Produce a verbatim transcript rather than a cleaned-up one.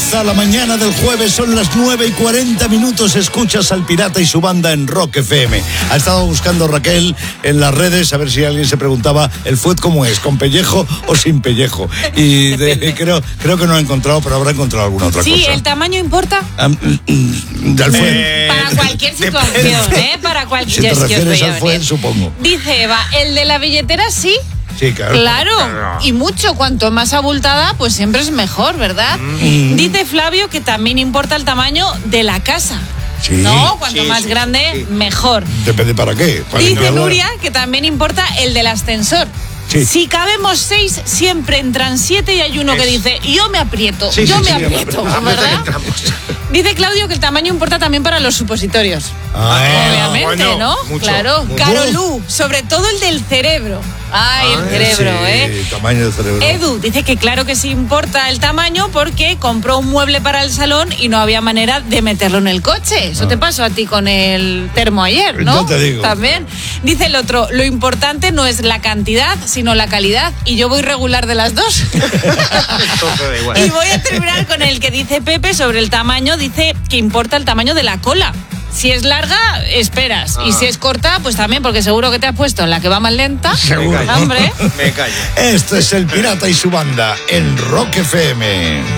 Comienza la mañana del jueves, son las nueve y cuarenta minutos. Escuchas al Pirata y su banda en Rock F M. Ha estado buscando Raquel en las redes a ver si alguien se preguntaba el fuet cómo es, con pellejo o sin pellejo. Y de, creo, creo que no ha encontrado, pero habrá encontrado alguna otra sí, cosa. Sí, ¿el tamaño importa? Um, del fuet. Eh, para cualquier situación, ¿eh? Para cualquier. Si te refieres al fuet, supongo. Dice Eva, el de la billetera sí. Sí, claro. Claro, y mucho, cuanto más abultada, pues siempre es mejor, ¿verdad? Mm. Dice Flavio que también importa el tamaño de la casa. Sí, ¿no? Cuanto sí, más sí, grande, sí. mejor. Depende para qué. Para Dice limpiarla. Nuria que también importa el del ascensor. Sí. Si cabemos seis, siempre entran siete y hay uno es. que dice, yo me aprieto, sí, yo sí, me sí, aprieto, sí, ¿verdad? Dice Claudio que el tamaño importa también para los supositorios. Ah, obviamente, bueno, ¿no? mucho, claro. mucho. Carolú, sobre todo el del cerebro. Ay, el cerebro, sí, ¿eh? El tamaño del cerebro. Edu dice que claro que sí importa el tamaño porque compró un mueble para el salón y no había manera de meterlo en el coche. Eso ah. te pasó a ti con el termo ayer, ¿no? Yo te digo. También. Dice el otro, lo importante no es la cantidad, sino la calidad. Y yo voy regular de las dos. Y voy a terminar con el que dice Pepe sobre el tamaño. Dice que importa el tamaño de la cola. Si es larga, esperas. Ah. Y si es corta, pues también, porque seguro que te has puesto en la que va más lenta. Seguro. Hombre. Me callo. Este es el Pirata y su banda en Rock F M.